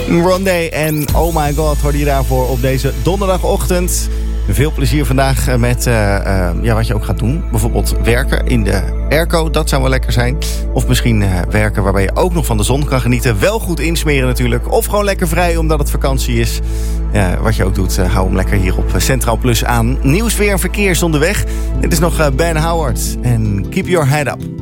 Rondé en Oh My God hoorde je daarvoor op deze donderdagochtend. Veel plezier vandaag met wat je ook gaat doen. Bijvoorbeeld werken in de airco, dat zou wel lekker zijn. Of misschien werken waarbij je ook nog van de zon kan genieten. Wel goed insmeren natuurlijk. Of gewoon lekker vrij omdat het vakantie is. Wat je ook doet, hou hem lekker hier op Centraal Plus aan. Nieuws, weer en verkeer is onderweg. Dit is nog Ben Howard en Keep Your Head Up.